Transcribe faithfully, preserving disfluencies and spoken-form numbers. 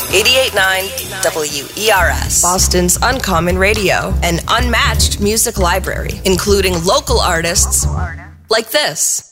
eighty-eight point nine W E R S, Boston's Uncommon Radio, an unmatched music library, including local artists like this.